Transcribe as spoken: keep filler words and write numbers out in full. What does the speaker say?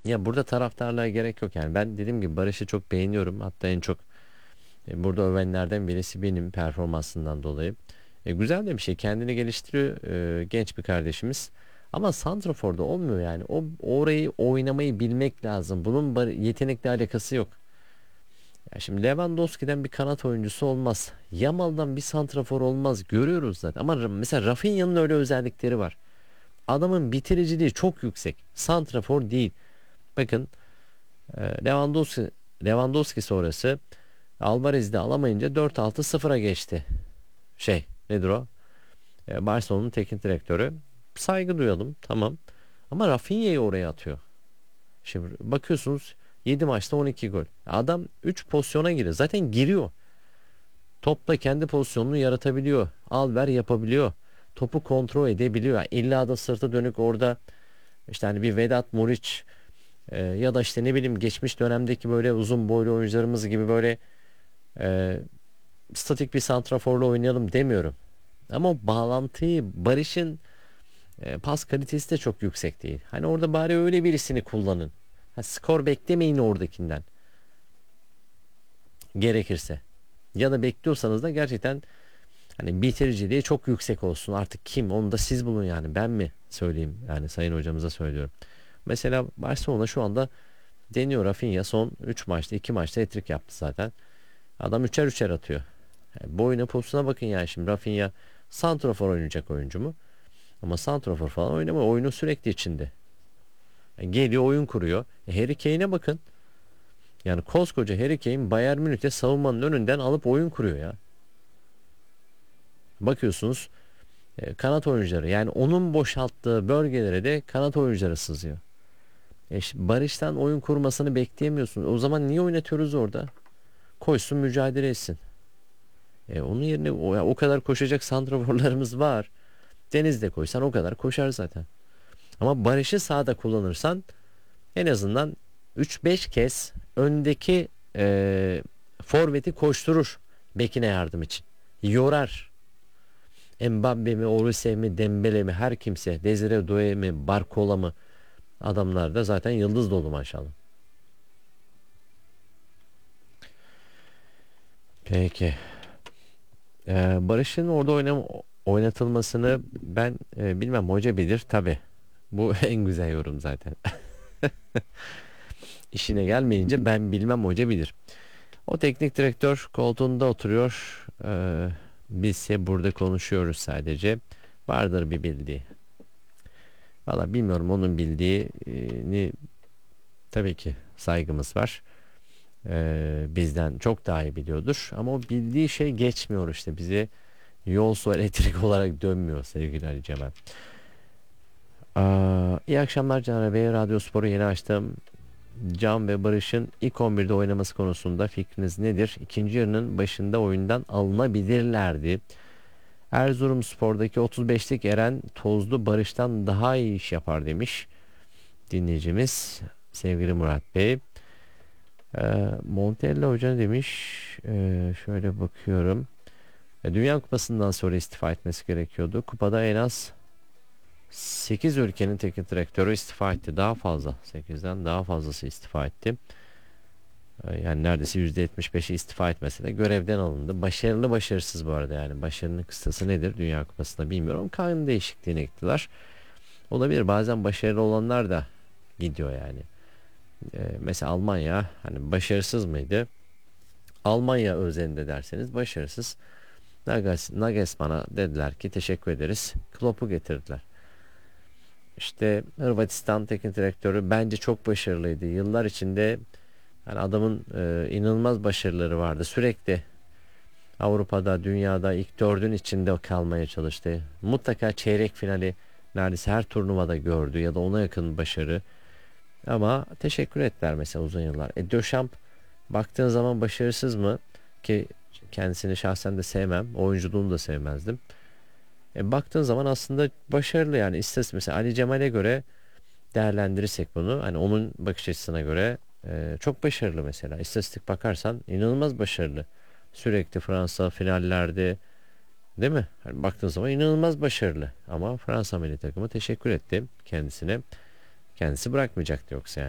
Ya burada taraftarlığa gerek yok yani. Ben dediğim gibi Barış'ı çok beğeniyorum. Hatta en çok e, burada övenlerden birisi benim performansından dolayı. E, güzel de bir şey. Kendini geliştiriyor e, genç bir kardeşimiz. Ama santraforda olmuyor yani. O orayı oynamayı bilmek lazım. Bunun bar- yetenekle alakası yok. Ya şimdi Lewandowski'den bir kanat oyuncusu olmaz. Yamal'dan bir santrafor olmaz. Görüyoruz zaten. Ama mesela Rafinha'nın öyle özellikleri var. Adamın bitiriciliği çok yüksek. Santrafor değil. Bakın e, Lewandowski Lewandowski sonrası Alvarez'i de alamayınca dört altı sıfıra geçti. Şey nedir o? E, Barcelona'nın teknik direktörü. Saygı duyalım tamam. Ama Rafinha'yı oraya atıyor. Şimdi bakıyorsunuz yedi maçta on iki gol. Adam üç pozisyona giriyor. Zaten giriyor. Topla kendi pozisyonunu yaratabiliyor. Al ver yapabiliyor. Topu kontrol edebiliyor. Yani illa da sırtı dönük orada işte hani bir Vedat Muriç e, ya da işte ne bileyim geçmiş dönemdeki böyle uzun boylu oyuncularımız gibi böyle e, statik bir santraforla oynayalım demiyorum. Ama o bağlantıyı Barış'ın e, pas kalitesi de çok yüksek değil. Hani orada bari öyle birisini kullanın. Ha, skor beklemeyin oradakinden gerekirse. Ya da bekliyorsanız da gerçekten hani bitiriciliği çok yüksek olsun. Artık kim? Onu da siz bulun yani. Ben mi söyleyeyim? Yani sayın hocamıza söylüyorum. Mesela Barcelona şu anda deniyor. Rafinha son üç maçta iki maçta hat-trick yaptı zaten. Adam üçer üçer atıyor. Yani boyuna posuna bakın yani şimdi Rafinha santrafor oynayacak oyuncu mu? Ama santrafor falan oynamıyor. Oyunun sürekli içinde. Yani geliyor oyun kuruyor. E Harry Kane'e bakın. Yani koskoca Harry Kane Bayern Münih'te savunmanın önünden alıp oyun kuruyor ya. Bakıyorsunuz e, kanat oyuncuları yani onun boşalttığı bölgelere de kanat oyuncuları sızıyor. E işte Barış'tan oyun kurmasını bekleyemiyorsunuz. O zaman niye oynatıyoruz orada? Koysun mücadele etsin. E onun yerine o, ya o kadar koşacak santraforlarımız var. Denizde koysan o kadar koşar zaten. Ama Barış'ı sağda kullanırsan en azından üç beş kez öndeki e, forveti koşturur bekine yardım için. Yorar. Mbappe mi, Olise mi, Dembele mi her kimse, Desire Doué mi, Barcola mı adamlar da zaten yıldız dolu maşallah. Peki. Ee, Barış'ın orada oynam oynatılmasını ben e, bilmem hoca bilir tabi. Bu en güzel yorum zaten. İşine gelmeyince ben bilmem hoca bilir. O teknik direktör koltuğunda oturuyor. Ee, bizse burada konuşuyoruz sadece. Vardır bir bildiği. Valla bilmiyorum onun bildiğini tabii ki saygımız var. Ee, bizden çok daha iyi biliyordur. Ama o bildiği şey geçmiyor işte bize yol su elektrik olarak dönmüyor sevgili Ali Cemal. Aa, iyi akşamlar Caner Bey. Radyo Spor'u yeni açtım. Can ve Barış'ın ilk on birde oynaması konusunda fikriniz nedir? İkinci yarının başında oyundan alınabilirlerdi. Erzurumspor'daki otuz beşlik Eren Tozlu Barış'tan daha iyi iş yapar demiş dinleyicimiz sevgili Murat Bey. Ee, Montella Hoca ne demiş? Ee, şöyle bakıyorum. E, Dünya Kupası'ndan sonra istifa etmesi gerekiyordu. Kupada en az sekiz ülkenin teknik direktörü istifa etti. Daha fazla. sekizden daha fazlası istifa etti. Ee, Yani neredeyse yüzde yetmiş beşi istifa etmese de görevden alındı. Başarılı başarısız bu arada yani. Başarının kıstası nedir Dünya Kupası'nda bilmiyorum. Kanun değişikliğine gittiler. Olabilir. Bazen başarılı olanlar da gidiyor yani. Ee, mesela Almanya hani başarısız mıydı? Almanya özelinde derseniz başarısız. Nagas, Nagelsmann'a dediler ki teşekkür ederiz. Klopp'u getirdiler. İşte Hırvatistan teknik direktörü bence çok başarılıydı. Yıllar içinde yani adamın e, inanılmaz başarıları vardı. Sürekli Avrupa'da, dünyada ilk dördün içinde kalmaya çalıştı. Mutlaka çeyrek finali neredeyse her turnuvada gördü ya da ona yakın başarı. Ama teşekkür ettiler mesela uzun yıllar. E Döşamp baktığın zaman başarısız mı? Ki kendisini şahsen de sevmem. Oyunculuğunu da sevmezdim. E baktığın zaman aslında başarılı yani istatistik mesela Ali Cemal'e göre değerlendirirsek bunu hani onun bakış açısına göre e, çok başarılı mesela. İstatistik bakarsan inanılmaz başarılı. Sürekli Fransa finallerde değil mi? Hani baktığın zaman inanılmaz başarılı. Ama Fransa milli takımı teşekkür etti kendisine. Kendisi bırakmayacaktı yoksa yani.